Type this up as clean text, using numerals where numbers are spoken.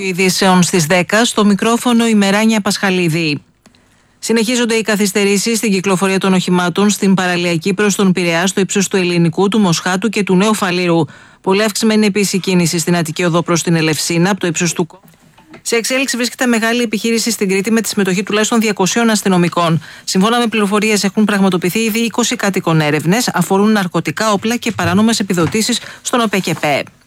ειδήσεων στις 10, στο μικρόφωνο η Μεράνια Πασχαλίδη. Συνεχίζονται οι καθυστερήσεις στην κυκλοφορία των οχημάτων στην παραλιακή προς τον Πειραιά στο ύψος του Ελληνικού, του Μοσχάτου και του Νέου Φαλήρου. Πολύ αυξημένη επίσης η κίνηση στην Αττική Οδό προς την Ελευσίνα από το ύψος του Κόμου. Σε εξέλιξη βρίσκεται μεγάλη επιχείρηση στην Κρήτη με τη συμμετοχή τουλάχιστον 200 αστυνομικών. Σύμφωνα με πληροφορίες, έχουν πραγματοποιηθεί ήδη 20 κατοίκων έρευνες, αφορούν ναρκωτικά, όπλα και παράνομες επιδοτήσεις στον ΟΠΕΚΕΠΕ.